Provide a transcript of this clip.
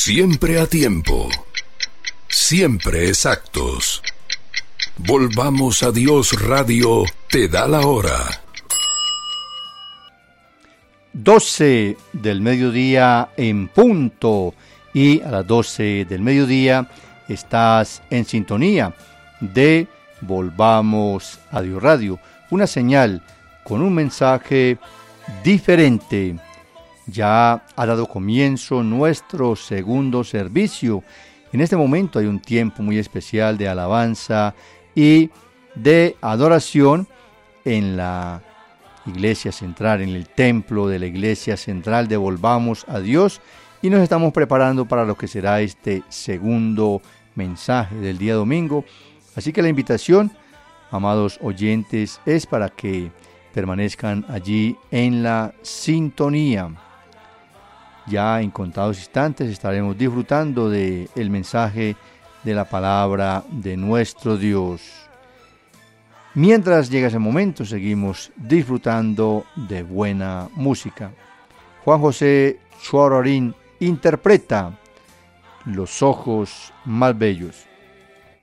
Siempre a tiempo, siempre exactos. Volvamos a Dios Radio te da la hora. 12 del mediodía en punto, y a las 12 del mediodía estás en sintonía de Volvamos a Dios Radio, una señal con un mensaje diferente. Ya ha dado comienzo nuestro segundo servicio. En este momento hay un tiempo muy especial de alabanza y de adoración en la Iglesia Central, en el templo de la Iglesia Central de Volvamos a Dios, y nos estamos preparando para lo que será este segundo mensaje del día domingo. Así que la invitación, amados oyentes, es para que permanezcan allí en la sintonía. Ya en contados instantes estaremos disfrutando del mensaje de la palabra de nuestro Dios. Mientras llega ese momento, seguimos disfrutando de buena música. Juan José Chororín interpreta Los ojos más bellos.